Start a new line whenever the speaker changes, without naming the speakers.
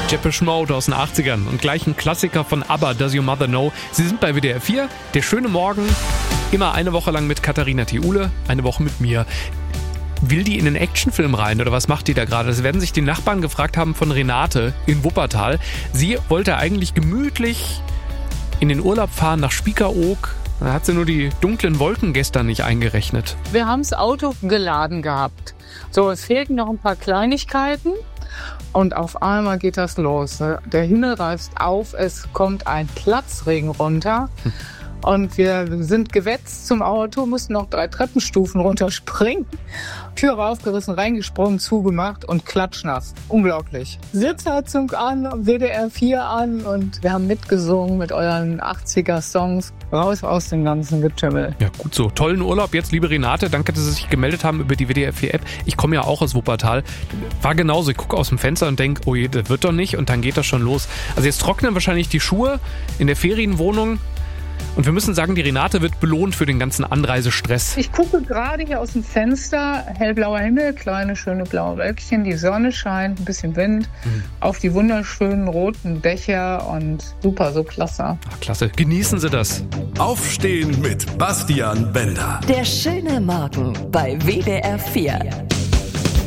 Depeche Mode aus den 80ern und gleich ein Klassiker von ABBA, Does Your Mother Know? Sie sind bei WDR 4, der schöne Morgen, immer eine Woche lang mit Katharina Thiule, eine Woche mit mir. Will die in den Actionfilm rein oder was macht die da gerade? Das werden sich die Nachbarn gefragt haben von Renate in Wuppertal. Sie wollte eigentlich gemütlich in den Urlaub fahren nach Spiekeroog. Da hat sie nur die dunklen Wolken gestern nicht eingerechnet.
Wir haben das Auto geladen gehabt. So, es fehlten noch ein paar Kleinigkeiten. Und auf einmal geht das los. Der Himmel reißt auf, es kommt ein Platzregen runter. Und wir sind gewetzt zum Auto, mussten noch 3 Treppenstufen runterspringen. Türe aufgerissen, reingesprungen, zugemacht und klatschnass. Unglaublich. Sitzheizung an, WDR 4 an und wir haben mitgesungen mit euren 80er-Songs. Raus aus dem ganzen Getümmel.
Ja, gut so. Tollen Urlaub jetzt, liebe Renate. Danke, dass Sie sich gemeldet haben über die WDR 4-App. Ich komme ja auch aus Wuppertal. War genauso. Ich gucke aus dem Fenster und denke, oh je, das wird doch nicht. Und dann geht das schon los. Also jetzt trocknen wahrscheinlich die Schuhe in der Ferienwohnung. Und wir müssen sagen, die Renate wird belohnt für den ganzen Anreisestress.
Ich gucke gerade hier aus dem Fenster, hellblauer Himmel, kleine schöne blaue Wölkchen, die Sonne scheint, ein bisschen Wind, auf die wunderschönen roten Dächer und super, so klasse.
Ach, klasse, genießen Sie das.
Aufstehen mit Bastian Bender.
Der schöne Morgen bei WDR 4.